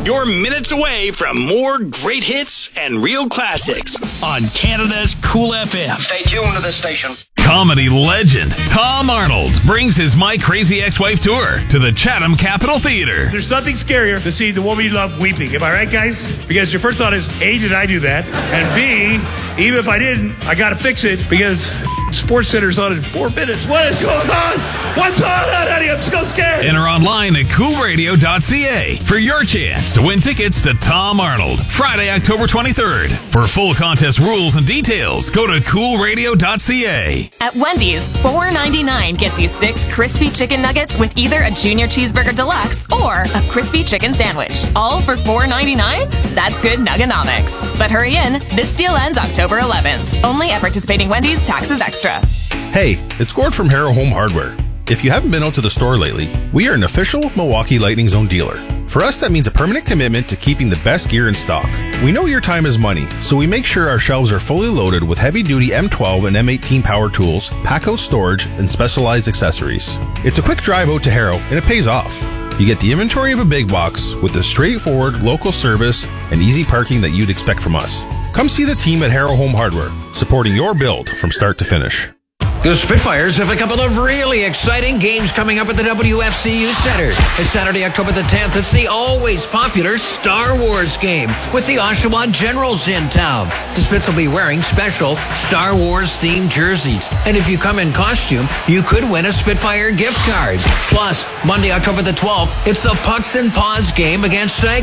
You're minutes away from more great hits and real classics on Canada's Cool FM. Stay tuned to this station. Comedy legend Tom Arnold brings his My Crazy Ex-Wife tour to the Chatham Capitol Theatre. There's nothing scarier than seeing the woman you love weeping. Am I right, guys? Because your first thought is, A, did I do that? And B, even if I didn't, I got to fix it because Sports Center's on in 4 minutes. What is going on? What's going on, honey? I'm so scared. Enter online at coolradio.ca for your chance to win tickets to Tom Arnold, Friday, October 23rd. For full contest rules and details, go to coolradio.ca. At Wendy's, $4.99 gets you 6 crispy chicken nuggets with either a Junior Cheeseburger Deluxe or a crispy chicken sandwich. All for $4.99? That's good nuggenomics. But hurry in, this deal ends October 11th. Only at participating Wendy's, taxes extra. Hey, it's Gord from Harrow Home Hardware. If you haven't been out to the store lately, we are an official Milwaukee Lightning Zone dealer. For us, that means a permanent commitment to keeping the best gear in stock. We know your time is money, so we make sure our shelves are fully loaded with heavy-duty M12 and M18 power tools, pack-out storage, and specialized accessories. It's a quick drive out to Harrow, and it pays off. You get the inventory of a big box with the straightforward local service and easy parking that you'd expect from us. Come see the team at Harrow Home Hardware, supporting your build from start to finish. The Spitfires have a couple of really exciting games coming up at the WFCU Center. It's Saturday, October the 10th. It's the always popular Star Wars game with the Oshawa Generals in town. The Spits will be wearing special Star Wars-themed jerseys. And if you come in costume, you could win a Spitfire gift card. Plus, Monday, October the 12th, it's the Pucks and Paws game against Saga.